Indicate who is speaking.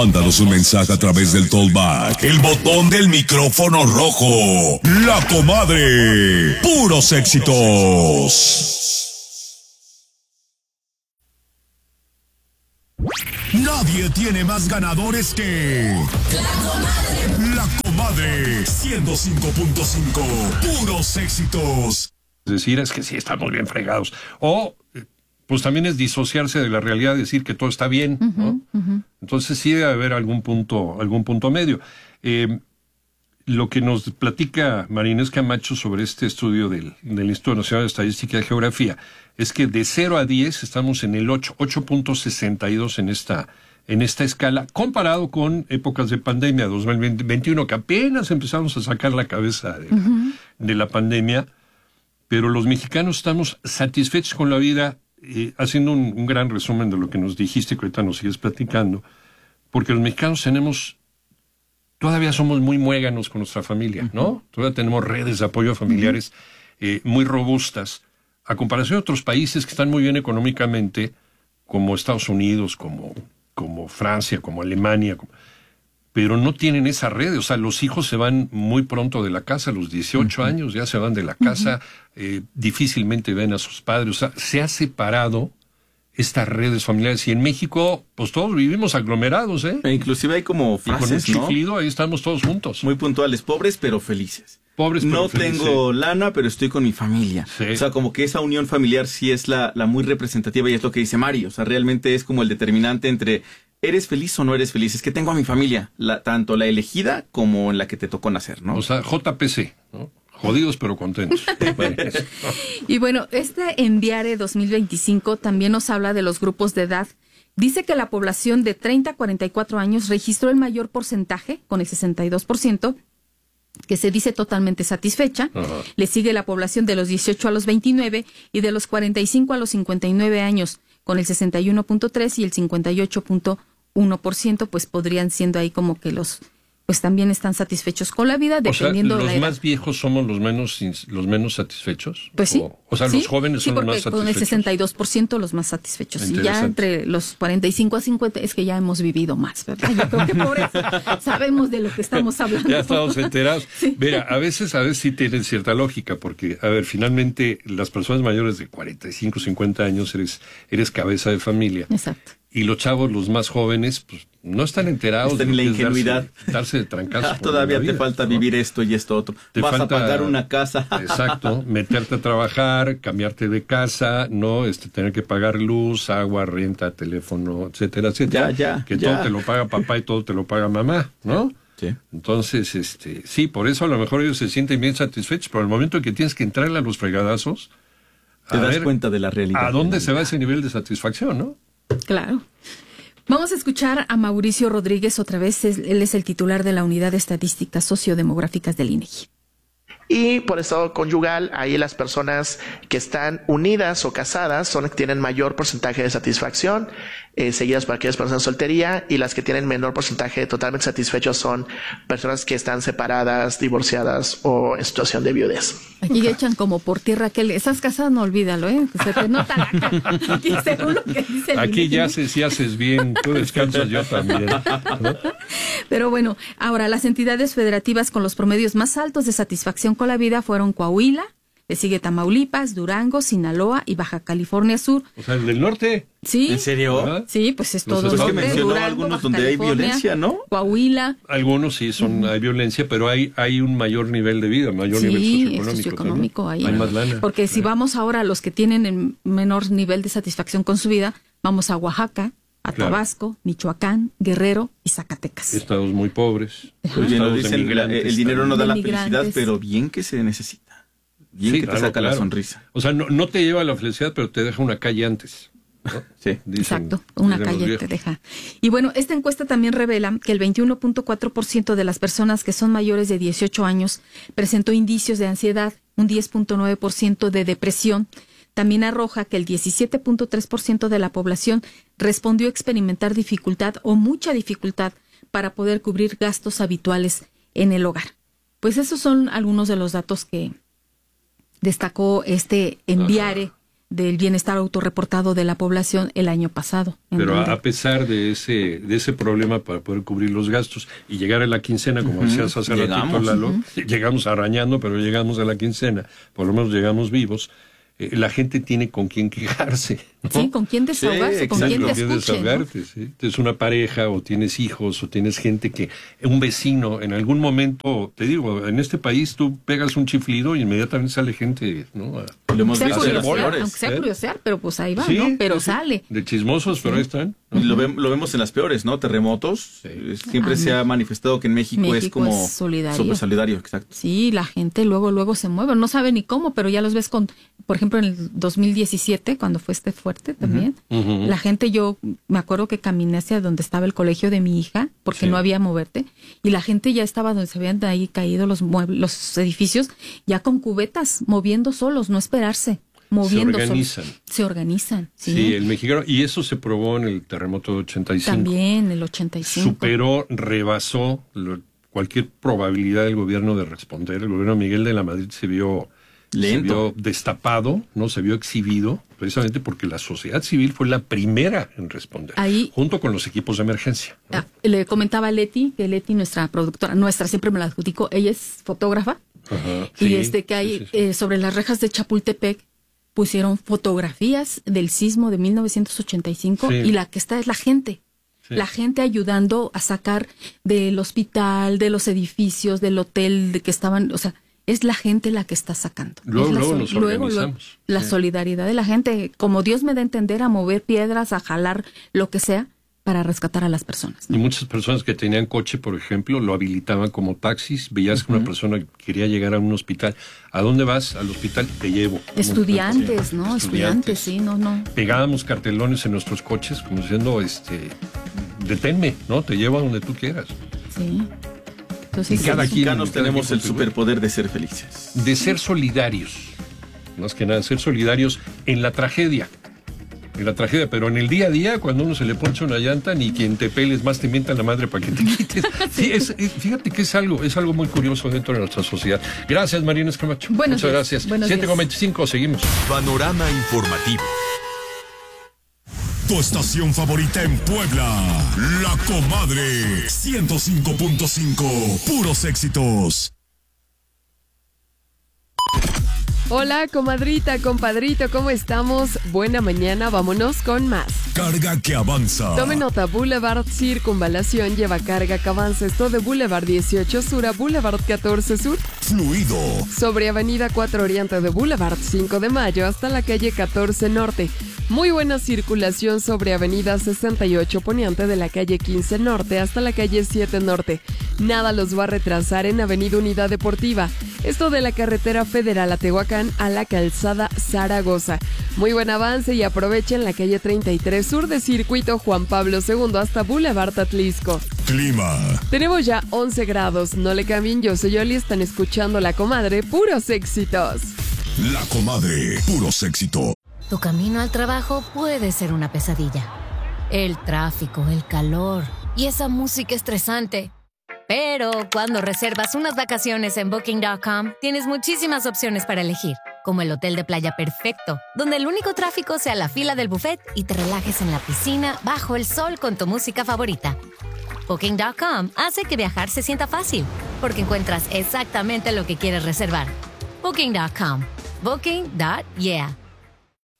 Speaker 1: Mándanos un mensaje a través del Talkback, el botón del micrófono rojo. La Comadre. Puros éxitos. Nadie tiene más ganadores que La Comadre 105.5. Puros éxitos.
Speaker 2: Decir es que sí, estamos bien fregados. O, pues también es disociarse de la realidad, decir que todo está bien, ¿no? Entonces sí debe haber algún punto medio. Lo que nos platica María Camacho sobre este estudio del Instituto Nacional de Estadística y Geografía es que de 0 a 10 estamos en el 8.62 en esta escala, comparado con épocas de pandemia, 2021, que apenas empezamos a sacar la cabeza de la pandemia, pero los mexicanos estamos satisfechos con la vida, haciendo un gran resumen de lo que nos dijiste, que ahorita nos sigues platicando, porque los mexicanos todavía somos muy muéganos con nuestra familia, ¿no? Todavía tenemos redes de apoyo familiares muy robustas, a comparación de otros países que están muy bien económicamente, como Estados Unidos, como Francia, como Alemania, pero no tienen esa red. O sea, los hijos se van muy pronto de la casa, a los 18 años ya se van de la casa, difícilmente ven a sus padres. O sea, se ha separado estas redes familiares. Y en México, pues todos vivimos aglomerados, ¿eh?
Speaker 3: E inclusive hay como frases,
Speaker 2: y con un chiflido, ahí estamos todos juntos.
Speaker 3: Muy puntuales, pobres pero felices.
Speaker 2: Pobres pero
Speaker 3: no
Speaker 2: felices.
Speaker 3: Tengo lana, pero estoy con mi familia.
Speaker 2: Sí.
Speaker 3: O sea, como que esa unión familiar sí es la muy representativa, y es lo que dice Mario. O sea, realmente es como el determinante entre ¿eres feliz o no eres feliz? Es que tengo a mi familia, tanto la elegida como en la que te tocó nacer, ¿no?
Speaker 2: O sea, JPC, ¿no? Jodidos pero contentos.
Speaker 4: Y bueno, este Enviare 2025 también nos habla de los grupos de edad. Dice que la población de 30 a 44 años registró el mayor porcentaje, con el 62%, que se dice totalmente satisfecha. Ajá. Le sigue la población de los 18 a los 29 y de los 45 a los 59 años, con el 61.3 y el 58.1%, pues podrían siendo ahí como que pues también están satisfechos con la vida, dependiendo de la edad.
Speaker 2: ¿Los más viejos somos los menos satisfechos?
Speaker 4: Pues sí.
Speaker 2: O sea,
Speaker 4: sí,
Speaker 2: los jóvenes son los más satisfechos.
Speaker 4: Con el 62% los más satisfechos. Y ya entre los 45 a 50 es que ya hemos vivido más, ¿verdad? Yo creo que por eso sabemos de lo que estamos hablando.
Speaker 2: Ya estamos enterados.
Speaker 4: Sí.
Speaker 2: Mira, a veces sí tienen cierta lógica, porque, a ver, finalmente las personas mayores de 45, 50 años eres cabeza de familia.
Speaker 4: Exacto.
Speaker 2: Y los chavos, los más jóvenes, pues no están enterados.
Speaker 3: Están en la ingenuidad.
Speaker 2: Darse de trancazos.
Speaker 3: Todavía te falta, ¿no?, vivir esto y esto otro. Vas a pagar una casa.
Speaker 2: Exacto. Meterte a trabajar, cambiarte de casa, ¿no? Tener que pagar luz, agua, renta, teléfono, etcétera, etcétera. Que todo te lo paga papá y todo te lo paga mamá, ¿no?
Speaker 3: Sí.
Speaker 2: Entonces, sí, por eso a lo mejor ellos se sienten bien satisfechos, pero al momento en que tienes que entrarle a los fregadazos,
Speaker 3: te das cuenta de la realidad.
Speaker 2: ¿A dónde se va ese nivel de satisfacción, no?
Speaker 4: Claro. Vamos a escuchar a Mauricio Rodríguez otra vez. Él es el titular de la Unidad de Estadísticas Sociodemográficas del INEGI.
Speaker 5: Y por estado conyugal, ahí las personas que están unidas o casadas son las que tienen mayor porcentaje de satisfacción, seguidas por aquellas personas en soltería, y las que tienen menor porcentaje totalmente satisfechos son personas que están separadas, divorciadas o en situación de viudez.
Speaker 4: Aquí echan como por tierra que estás casada, no olvídalo, se te nota la cara. Aquí, según lo que dice el
Speaker 2: aquí
Speaker 4: INEGI.
Speaker 2: ya si haces bien, tú descansas, yo también, ¿no?
Speaker 4: Pero bueno, ahora las entidades federativas con los promedios más altos de satisfacción con la vida fueron Coahuila, le sigue Tamaulipas, Durango, Sinaloa y Baja California Sur.
Speaker 2: O sea, el del norte.
Speaker 4: Sí.
Speaker 3: ¿En serio?
Speaker 2: ¿Verdad?
Speaker 4: Sí, pues es todo.
Speaker 3: Pues
Speaker 4: norte,
Speaker 3: que mencionó
Speaker 4: Durango,
Speaker 3: algunos
Speaker 4: Baja
Speaker 3: donde hay
Speaker 4: California,
Speaker 3: violencia, ¿no?
Speaker 4: Coahuila.
Speaker 2: Algunos sí hay violencia, pero hay un mayor nivel de vida, mayor nivel
Speaker 4: socioeconómico ahí.
Speaker 2: Hay más lana.
Speaker 4: Porque si vamos ahora a los que tienen el menor nivel de satisfacción con su vida, vamos a Oaxaca, a Tabasco, Michoacán, Guerrero y Zacatecas.
Speaker 2: Estados muy pobres.
Speaker 3: Pues bien, lo dicen, el dinero no da la
Speaker 4: migrantes.
Speaker 3: felicidad, pero bien que se necesita. Bien que te saca la sonrisa.
Speaker 2: O sea, no te lleva a la felicidad, pero te deja una calle antes, ¿no?
Speaker 3: Sí.
Speaker 4: Exacto, una calle te deja. Y bueno, esta encuesta también revela que el 21.4% de las personas que son mayores de 18 años presentó indicios de ansiedad, un 10.9% de depresión. También arroja que el 17.3% de la población respondió experimentar dificultad o mucha dificultad para poder cubrir gastos habituales en el hogar. Pues esos son algunos de los datos que destacó este Enviare del bienestar autorreportado de la población el año pasado.
Speaker 2: Pero a pesar de ese problema para poder cubrir los gastos y llegar a la quincena, como decías hace ratito, Lalo, llegamos arañando, pero llegamos a la quincena, por lo menos llegamos vivos. La gente tiene con quién quejarse, ¿no?
Speaker 4: Sí, con quién desahogarse, con quién te escuche,
Speaker 2: desahogarte, ¿no? ¿Sí? Tienes una pareja o tienes hijos o tienes gente que, un vecino, en algún momento, te digo, en este país tú pegas un chiflido y inmediatamente sale gente, ¿no?
Speaker 3: Lo hemos visto en las
Speaker 4: peores. Aunque sea curiosear, pero pues ahí va, sí, ¿no? Pero sí, sale.
Speaker 2: De chismosos, pero ahí están.
Speaker 3: Y lo vemos en las peores, ¿no? Terremotos. Siempre se ha manifestado que en México es como súper solidario, exacto.
Speaker 4: Sí, la gente luego se mueve. No sabe ni cómo, pero ya los ves por ejemplo, en el 2017, cuando fue fuerte también. La gente, yo me acuerdo que caminé hacia donde estaba el colegio de mi hija, porque no había moverte, y la gente ya estaba donde se habían ahí caído los edificios, ya con cubetas, moviendo solos, no esperarse. Se organizan.
Speaker 2: Sí, el mexicano, y eso se probó en el terremoto de 85.
Speaker 4: También, el 85.
Speaker 2: Rebasó cualquier probabilidad del gobierno de responder. El gobierno de Miguel de la Madrid se vio destapado, no se vio exhibido, precisamente porque la sociedad civil fue la primera en responder, junto con los equipos de emergencia, ¿no?
Speaker 4: Le comentaba a Leti, que Leti, nuestra productora, siempre me la adjudico, ella es fotógrafa, que hay sobre las rejas de Chapultepec pusieron fotografías del sismo de 1985 y la que está es la gente. Sí. La gente ayudando a sacar del hospital, de los edificios, del hotel de que estaban, o sea, es la gente la que está sacando.
Speaker 2: Luego nos organizamos.
Speaker 4: La solidaridad de la gente, como Dios me da a entender, a mover piedras, a jalar lo que sea, para rescatar a las personas, ¿no?
Speaker 2: Y muchas personas que tenían coche, por ejemplo, lo habilitaban como taxis. Veías que una persona quería llegar a un hospital. ¿A dónde vas? Al hospital, te llevo.
Speaker 4: Estudiantes, ¿no? Estudiantes, sí, no.
Speaker 2: Pegábamos cartelones en nuestros coches como diciendo, deténme, ¿no? Te llevo a donde tú quieras.
Speaker 4: Sí. Entonces,
Speaker 3: y cada mexicanos tenemos el superpoder de ser felices.
Speaker 2: De ser solidarios. Más que nada, ser solidarios en la tragedia. Pero en el día a día, cuando uno se le poncha una llanta, ni quien te peles más te mienta la madre para que te quites. Sí, fíjate que es algo muy curioso dentro de nuestra sociedad. Gracias, Marina Escamacho. Muchas gracias. 7:25, seguimos.
Speaker 1: Panorama informativo. Tu estación favorita en Puebla, La Comadre, 105.5, puros éxitos.
Speaker 6: Hola, comadrita, compadrito, ¿cómo estamos? Buena mañana, vámonos con más.
Speaker 1: Carga que avanza.
Speaker 6: Tome nota, Boulevard Circunvalación lleva carga que avanza. Esto de Boulevard 18 Sur a Boulevard 14 Sur.
Speaker 1: Fluido.
Speaker 6: Sobre Avenida 4 Oriente de Boulevard 5 de Mayo hasta la calle 14 Norte. Muy buena circulación sobre Avenida 68 Poniente de la calle 15 Norte hasta la calle 7 Norte. Nada los va a retrasar en Avenida Unidad Deportiva. Esto de la carretera federal a Tehuacán a la calzada Zaragoza. Muy buen avance y aprovechen la calle 33 Sur de Circuito Juan Pablo II hasta Boulevard Atlisco.
Speaker 1: Clima.
Speaker 6: Tenemos ya 11 grados. No le cambien, yo soy Yoli, están escuchando La Comadre, puros éxitos.
Speaker 1: La Comadre, puros éxitos.
Speaker 7: Tu camino al trabajo puede ser una pesadilla. El tráfico, el calor y esa música estresante. Pero cuando reservas unas vacaciones en Booking.com, tienes muchísimas opciones para elegir, como el hotel de playa perfecto, donde el único tráfico sea la fila del buffet y te relajes en la piscina bajo el sol con tu música favorita. Booking.com hace que viajar se sienta fácil, porque encuentras exactamente lo que quieres reservar. Booking.com. Booking.yeah.